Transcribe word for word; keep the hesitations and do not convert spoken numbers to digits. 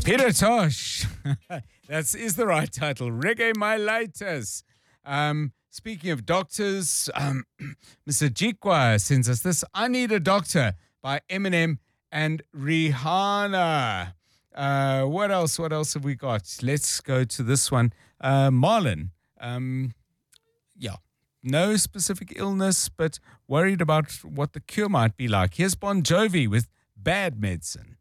Peter Tosh. That is the right title. Reggae My Lighters. Um, speaking of doctors, um, Mister Jikwa sends us this. I Need a Doctor by Eminem and Rihanna. Uh, what else? What else have we got? Let's go to this one. Uh, Marlon. Um, yeah. No specific illness, but worried about what the cure might be like. Here's Bon Jovi with Bad Medicine.